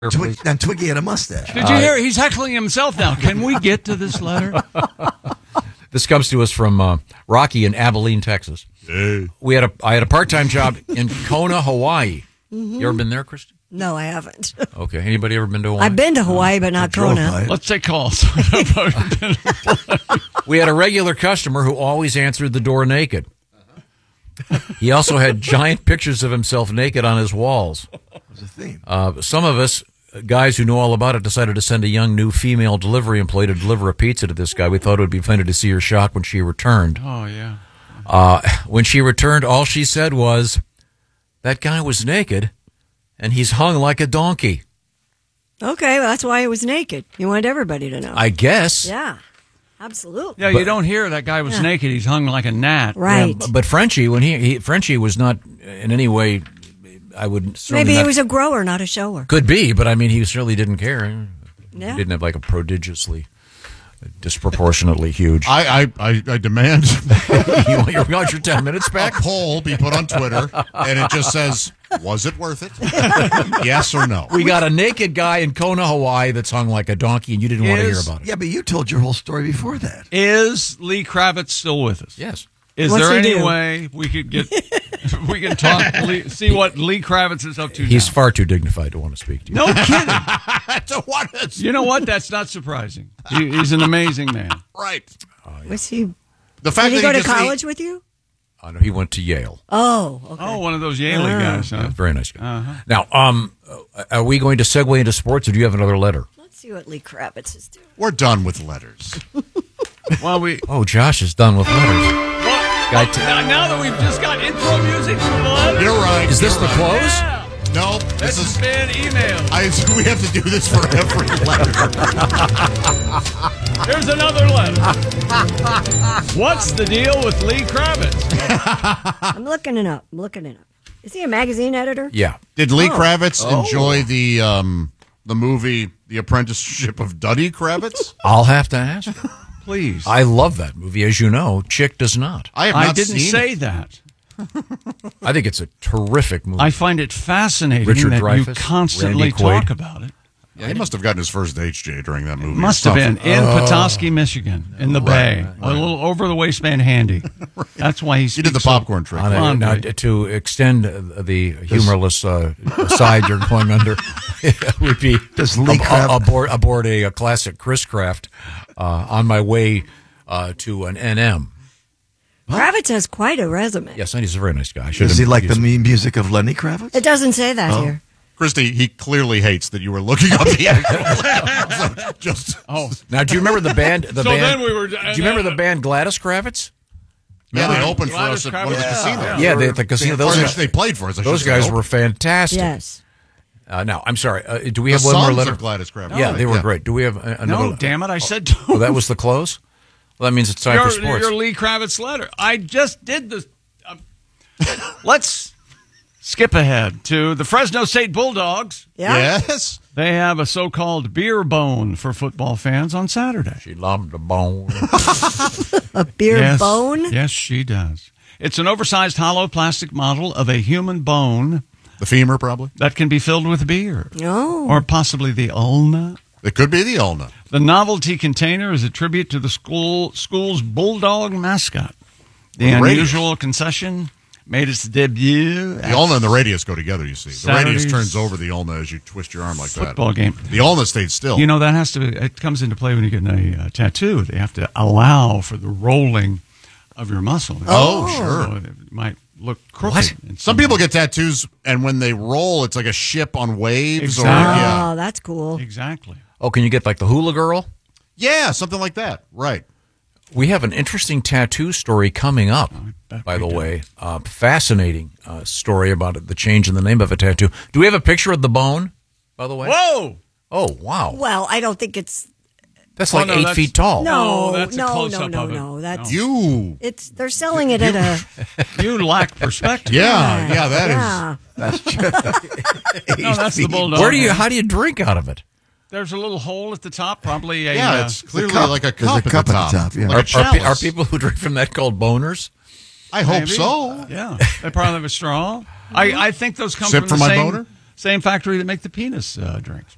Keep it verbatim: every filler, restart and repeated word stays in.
Twig, and Twiggy had a mustache. Did you hear? He's heckling himself now. Can we get to this letter? This comes to us from uh, Rocky in Abilene, Texas. Hey. We had a I had a part time job in Kona, Hawaii. Mm-hmm. You ever been there, Christy? No, I haven't. Okay. Anybody ever been to Hawaii? I've been to Hawaii, but not Kona. Let's take calls. We had a regular customer who always answered the door naked. He also had giant pictures of himself naked on his walls. That was a theme. Uh, some of us, guys who know all about it, decided to send a young new female delivery employee to deliver a pizza to this guy. We thought it would be funny to see her shock when she returned. Oh, yeah. Uh, when she returned, all she said was, "That guy was naked, and he's hung like a donkey." Okay, well, that's why he was naked. You want everybody to know. I guess. Yeah, absolutely. Yeah, But- you don't hear that guy was Yeah. naked. He's hung like a gnat. Right. Yeah, but- but Frenchie, when he, he Frenchie was not in any way, I would certainly Maybe he not- was a grower, not a shower. Could be, but I mean, he certainly didn't care. Yeah. He didn't have like a prodigiously, disproportionately huge. I, I, I, I demand you, want your, you want your ten minutes a back? poll be put on Twitter, and it just says, was it worth it? Yes or no? We got a naked guy in Kona, Hawaii that's hung like a donkey, and you didn't want to hear Is- about it. Yeah, but you told your whole story before that. Is Lee Kravitz still with us? Yes. Is What's there he any do? way we could get we can talk Lee, see what Lee Kravitz is up to He's now? far too dignified to want to speak to you. No kidding. So what is You know what? That's not surprising. He, he's an amazing man. right? Was he? The fact Did he that go to just- college with you? Uh, no, he went to Yale. Oh, okay. Oh, one of those Yale Ah. guys, huh? Yeah, very nice guy. Uh-huh. Now, um, uh, are we going to segue into sports, or do you have another letter? Let's see what Lee Kravitz is doing. We're done with letters. Well, we Oh, Josh is done with letters. What? Guy Oh, t- now, now that we've just got intro music from the letter. You're right. Is this you're the right. close? Yeah. No, This this has is. been email. I, we have to do this for every letter. Here's another letter. What's the deal with Lee Kravitz? I'm looking it up. I'm looking it up. Is he a magazine editor? Yeah. Did Lee Oh. Kravitz Oh. enjoy the um, the movie The Apprenticeship of Duddy Kravitz? I'll have to ask him. Please. I love that movie, as you know. Chick does not. I have I not didn't seen say it. that. I think it's a terrific movie. I find it fascinating Richard that you Dreyfuss, constantly Randy Quaid. talk about it. Yeah, he must have gotten his first H J during that movie. Must have been Something. in Petoskey, Michigan, in the Bay, a little over the waistband handy. That's why he's He did the popcorn trick. On a- Come on, now, Greg. to extend uh, the humorless uh, side you're going under, it would be Does Lee ab- Krav- aboard, aboard a, a classic Chris Craft uh, on my way uh, to an N M. Kravitz has quite a resume. Yes, and he's a very nice guy. I should Does he like the introduce him. music of Lenny Kravitz? It doesn't say that Oh. here. Christy, he clearly hates that you were looking up the actual so just Oh, Now, do you remember the band? The So band, then we were- Do you remember the band Gladys Kravitz? yeah, they Yeah. opened for Gladys us at one of the Kravitz. casinos. Yeah. Yeah, they, at the casino. Or Those, they, guys- they played for us. I those should say. guys Opened. were fantastic. Yes. Uh, now, I'm sorry. Uh, do we The have one more sons letter? of Gladys Kravitz. Yeah, right? they were great. Do we have a- another? no, damn it! I said Oh, that was the close? Well, that means it's time your, for sports. your Lee Kravitz letter. I just did the. Uh, let's skip ahead to the Fresno State Bulldogs. Yeah. Yes. They have a so-called beer bone for football fans on Saturday. She loved the bone. A beer yes, bone. Yes, she does. It's an oversized hollow plastic model of a human bone The femur, probably. that can be filled with beer. Oh. Or possibly the ulna. It could be the ulna. The novelty container is a tribute to the school school's bulldog mascot. The Well, the radius. unusual concession made its debut The at ulna and the radius go together, you see. The Saturday's radius turns over the ulna as you twist your arm like football that. game. The ulna stays still. You know, that has to, it comes into play when you get a uh, tattoo. They have to allow for the rolling of your muscle. Oh, So sure. it might look crooked. What? in Some people get tattoos, and when they roll, it's like a ship on waves. Exactly. Or, yeah. Oh, that's cool. Exactly. Oh, can you get like the hula girl? yeah, something like that. Right. We have an interesting tattoo story coming up, bet by we the do. way. Uh, fascinating uh, story about it, the change in the name of a tattoo. Do we have a picture of the bone, by the way? Whoa! Oh, wow. Well, I don't think it's. That's Oh, like no, eight that's- feet tall. No, No, that's a no, no, close-up no, of it. no. That's You. it's. They're selling it at a. You lack perspective. Yeah, yeah, that is. yeah. No, that's the bulldog. Where do you, how do you drink out of it? There's a little hole at the top, probably a. Yeah, uh, it's clearly cup. like a There's cup, a cup at the at the top. top, yeah. Like Are, a are, pe- are chalice. people who drink from that called boners? I hope maybe. so. Yeah, they probably have a straw. I, I think those come Sip from for the my same, boner? same factory that make the penis uh, drinks.